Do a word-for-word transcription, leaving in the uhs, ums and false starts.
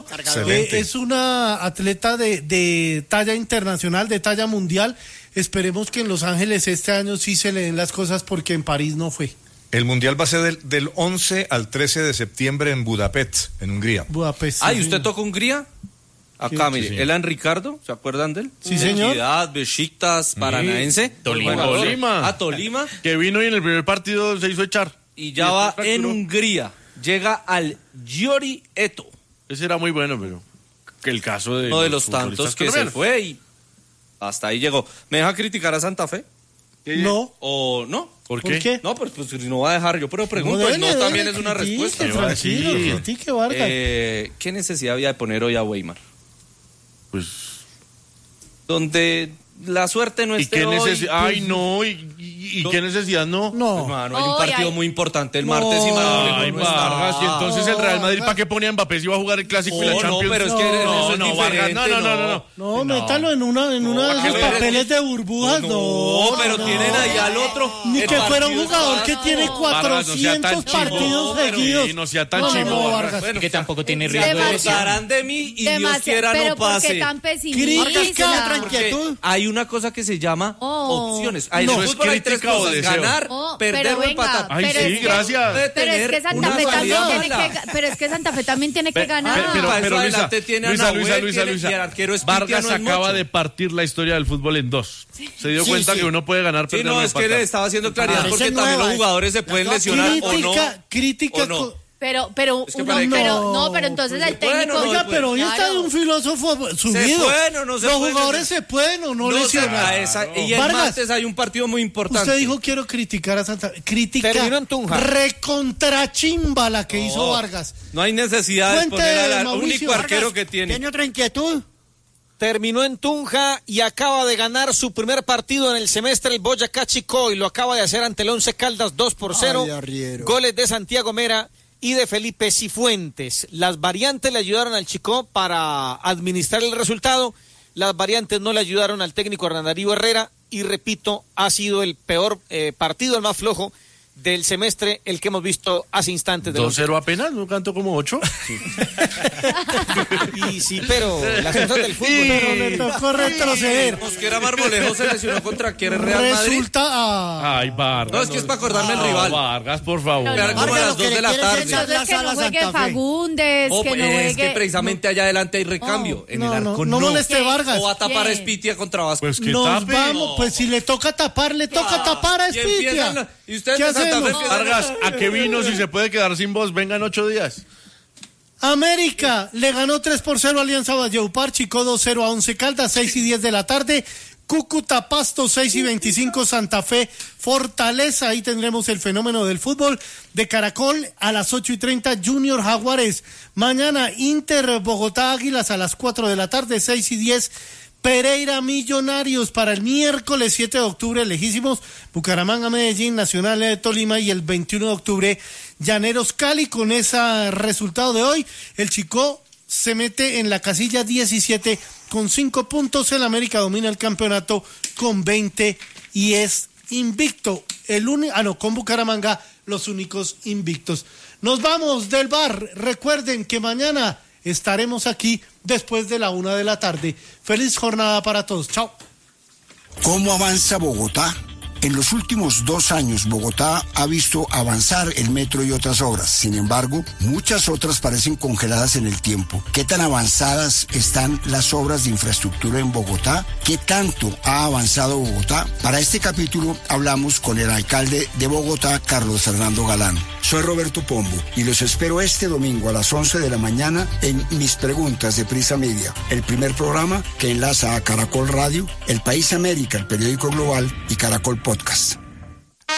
Eh, es una atleta de, de talla internacional, de talla mundial. Esperemos que en Los Ángeles este año sí se le den las cosas porque en París no fue. El Mundial va a ser del, del once al trece de septiembre en Budapest, en Hungría. Budapest. Ah, ¿y usted toca Hungría? Acá, sí, mire, sí, sí. Elan Ricardo, ¿se acuerdan de él? Sí, señor. Ciudad, Besiktas, Paranaense. Sí. Tolima. Bueno, Tolima. A Tolima. Que vino y en el primer partido se hizo echar. Y ya y va en Hungría. Llega al Győri Eto. Ese era muy bueno, pero que el caso de... Uno de los tantos que se fue y hasta ahí llegó. ¿Me deja criticar a Santa Fe? No. ¿O no? ¿Por qué? ¿Por qué? No, pues, pues no va a dejar yo, pero pregunto, no, dele, no dele, también dele, es una critique, respuesta. Tranquilo, sí. critique, Vargas. Eh, ¿Qué necesidad había de poner hoy a Weimar? Pues... Donde la suerte no esté ¿Y qué hoy... Necesi- pues, Ay, no, y, y, y ¿qué necesidad no? No. Hermano, hay un partido ay. muy importante el No. martes y Madrid Ay, no está. Vargas, y entonces el Real Madrid, ¿para qué ponía a Mbappé si iba a jugar el Clásico Oh, y la no, Champions? pero es que eso no, es no, Vargas, diferente, no, no, no, no. No, no, métalo en una, en No, una de ¿para esos qué lo papeles de burbujas, No, no. pero no. tienen ahí al otro. Ni el que fuera un partido jugador está- que tiene Vargas, no sea tan cuatrocientos chivo. partidos No, pero- seguidos. Sí, no sea tan No, no, chivo, no, Vargas. Vargas. Bueno, que tampoco tiene es riesgo de demasiado. lesión. Pasarán de mí y Dios Demasiado, quiera pero no ¿por qué pase. tan Crítica, pesimista? Porque hay una cosa que se llama Oh. opciones. Hay No, en el ¿es fútbol hay tres crítica o cosas: deseo? ganar, Oh, perder pero o venga, empatar. Ay, pero sí, es que- gracias. Puede Pero es tener que Santa una Fe también salida tiene mala. que, ga- pero es que Santa Fe también tiene que Pe- ganar. pe- pero, Para eso pero Luisa, adelante tiene a Luisa, Nahuel, Luisa, Luisa, tiene- Luisa. y el arquero es Pitia, Vargas no es acaba Mocho. de partir la historia del fútbol en dos. Se dio Sí, cuenta sí. que uno puede ganar, Sí, perder no, o es que empatar. le estaba haciendo claridad Parece porque también nueva, los eh. jugadores se pueden lesionar o no. Crítica, crítica. o no. co- Pero, pero, Es que uno- para que- pero, no, pero entonces el Bueno, técnico. no, Oiga, pues, pero hoy está claro. de un filósofo subido. pueden o no se Los pueden jugadores lesionar. se pueden o no, No, lesionar. a esa- y el Vargas, martes hay un partido muy importante. Usted dijo quiero criticar a Santa Fe. Crítica Terminó en Tunja. recontrachimba la que No, hizo Vargas. No hay necesidad de Cuente, poner al Mauricio único arquero Vargas, que tiene. ¿Tiene otra inquietud? Terminó en Tunja y acaba de ganar su primer partido en el semestre el Boyacá Chicó y lo acaba de hacer ante el Once Caldas dos por cero. Ay, arriero. Goles de Santiago Mera y de Felipe Cifuentes. Las variantes le ayudaron al Chicó para administrar el resultado. Las variantes no le ayudaron al técnico Hernán Darío Herrera y repito, ha sido el peor eh, partido, el más flojo del semestre, el que hemos visto hace instantes. dos cero apenas, no canto como ocho. Y sí, pero las cosas del fútbol. Pero le tocó retroceder. Mosquera Marmolejo se lesionó contra quién, Real Madrid. Resulta. ah, Ay, Vargas. No, es que es para acordarme el rival. Vargas, por favor. No, Era no. como a las dos de la tarde. Entonces que no juegue Fagundes, Oh, que no es juegue. que precisamente allá adelante hay recambio. En no, el no, arco no no. moleste Vargas. O va a tapar a ¿Quién? Espitia contra Vasco. Pues que Nos tape. vamos, pues si le toca tapar, le toca tapar a Y empiezan Espitia. la- y ustedes ¿Qué de Santa Fe hacemos? empiezan Vargas, ¿a qué vino si se puede quedar sin voz? Vengan ocho días. América le ganó tres por cero a Alianza Valledupar, Chico dos cero a Once Caldas, seis y diez de la tarde. Cúcuta Pasto, seis y veinticinco, Santa Fe Fortaleza, ahí tendremos el fenómeno del fútbol de Caracol a las ocho y treinta, Junior Jaguares. Mañana Inter Bogotá Águilas a las cuatro de la tarde, seis y diez. Pereira Millonarios para el miércoles siete de octubre, lejísimos, Bucaramanga Medellín, Nacional de Tolima y el veintiuno de octubre, Llaneros Cali. Con ese resultado de hoy, el Chicó se mete en la casilla diecisiete con cinco puntos, el América domina el campeonato con veinte y es invicto, el único, ah no, con Bucaramanga los únicos invictos. Nos vamos del bar, recuerden que mañana estaremos aquí después de la una de la tarde. Feliz jornada para todos. Chao. ¿Cómo avanza Bogotá? En los últimos dos años, Bogotá ha visto avanzar el metro y otras obras. Sin embargo, muchas otras parecen congeladas en el tiempo. ¿Qué tan avanzadas están las obras de infraestructura en Bogotá? ¿Qué tanto ha avanzado Bogotá? Para este capítulo hablamos con el alcalde de Bogotá, Carlos Fernando Galán. Soy Roberto Pombo y los espero este domingo a las once de la mañana en Mis Preguntas de Prisa Media, el primer programa que enlaza a Caracol Radio, El País América, el periódico global, y Caracol Podcast.